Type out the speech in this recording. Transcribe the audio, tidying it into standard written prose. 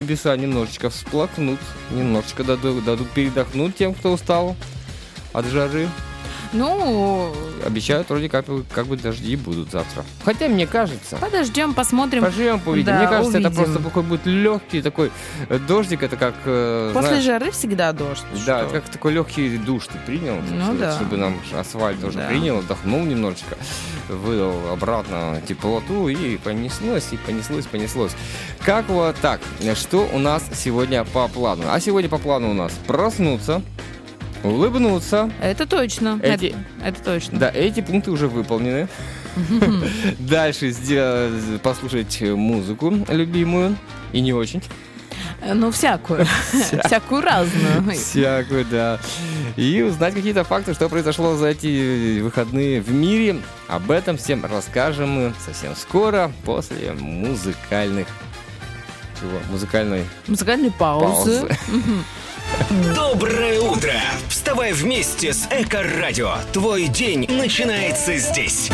небеса немножечко всплакнут, немножечко дадут передохнуть тем, кто устал от жары. Ну, обещают вроде как бы дожди будут завтра. Хотя, мне кажется... Подождем, посмотрим. Поживем, увидим. Да, мне кажется, увидим. это просто такой будет легкий такой дождик. Это как... После жары всегда дождь. Да, что? как такой легкий душ ты принял. Ну, да. Чтобы нам асфальт тоже принял, отдохнул немножечко, выдал обратно теплоту, и понеслось. Как вот так? Что у нас сегодня по плану? А сегодня по плану у нас проснуться, улыбнуться. Это точно. Это точно. Да, эти пункты уже выполнены. Дальше послушать музыку любимую и не очень. Ну, всякую. Всякую разную. Всякую, да. И узнать какие-то факты, что произошло за эти выходные в мире. Об этом всем расскажем мы совсем скоро, после музыкальной паузы. Доброе утро! Вставай вместе с Эко-радио. Твой день начинается здесь.